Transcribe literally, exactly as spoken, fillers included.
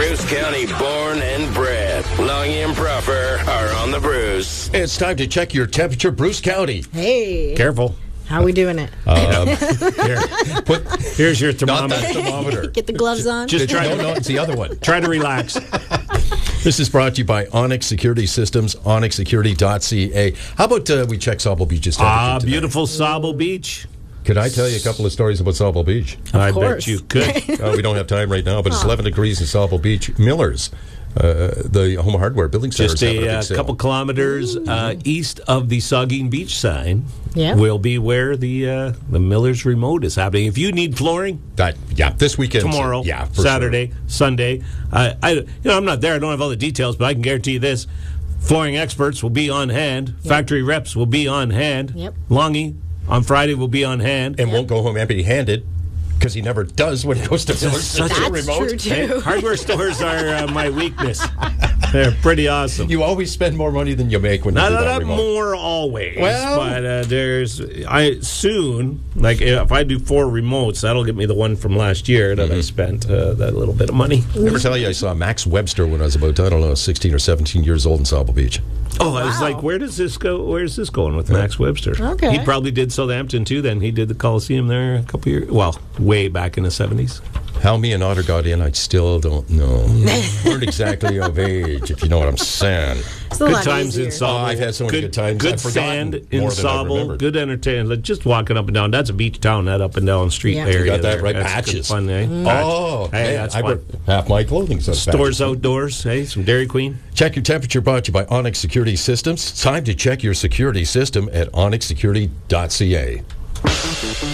Bruce County born and bred. Longy and Proffer are on the Bruce. It's time to check your temperature, Bruce County. Hey. Careful. How are we doing it? Um, Here. put, Here's your not thermometer. that thermometer. Get the gloves on. Just try no, to, no, it's the other one. try to relax. This is brought to you by Onyx Security Systems, onyx security dot c a. How about uh, we check Sauble Beach's temperature Ah, today? beautiful Sauble Beach. Could I tell you a couple of stories about Sauble Beach? I course. bet you could. Uh, we don't have time right now, but it's eleven degrees in Sauble Beach. Miller's, uh, the home hardware building center, Just is having a a uh, big sale. couple kilometers uh, east of the Saugeen Beach sign Yeah. will be where the uh, the Miller's Remote is happening. If you need flooring, That, yeah, this weekend. tomorrow, yeah, for Saturday, sure. Sunday. Uh, I, you know, I'm not there. I don't have all the details, but I can guarantee you this: flooring experts will be on hand. Factory reps will be on hand. Yep. Longy on Friday will be on hand. And won't go home empty-handed because he never does when he goes to Miller's. such It's a That's remote. true, too. Hey, hardware stores are uh, my weakness. They're pretty awesome. You always spend more money than you make when you Not do not that not remote. more always, Well- but uh, there's I soon like if I do four remotes, that'll get me the one from last year that I spent uh, that little bit of money. Never tell you I saw Max Webster when I was about, I don't know, sixteen or seventeen years old in Sauble Beach. Oh, I was Wow. like, where does this go? Where's this going with Max Webster? Okay. He probably did Southampton too. Then he did the Coliseum there a couple years. Well, way back in the seventies. How me and Otter got in, I still don't know. Weren't exactly of age, if you know what I'm saying. It's a Good lot times in easier. Sauble. Oh, I've had so many good times. Good I've forgotten sand in more than I Sauble. remembered. Good entertainment. Like, just walking up and down. That's a beach town. That up and down street Yeah. area. You got that there. right, That's good patches. Fun, eh? Oh, Hey, man, that's I fun. brought half my clothing. So Stores outdoors. Hey, some Dairy Queen. Check your temperature brought to you by Onyx Security Systems. It's time to check your security system at onyx security dot c a.